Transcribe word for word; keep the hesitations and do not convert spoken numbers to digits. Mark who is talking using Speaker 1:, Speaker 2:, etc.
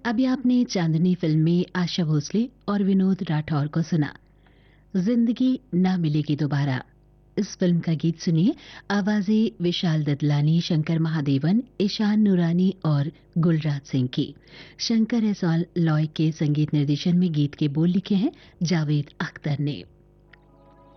Speaker 1: अभी आपने चांदनी फिल्म में आशा भोसले और विनोद राठौर को सुना। जिंदगी ना मिलेगी दोबारा, इस फिल्म का गीत सुनिए। आवाजें विशाल ददलानी, शंकर महादेवन, ईशान नूरानी और गुलराज सिंह की। शंकर एहसान लॉय के संगीत निर्देशन में गीत के बोल लिखे हैं जावेद अख्तर ने।